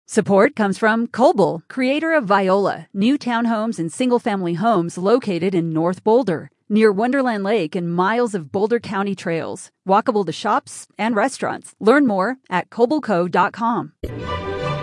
Support comes from Coble, creator of Viola, new townhomes and single-family homes located in North Boulder, near Wonderland Lake and miles of Boulder County trails, walkable to shops and restaurants. Learn more at cobleco.com.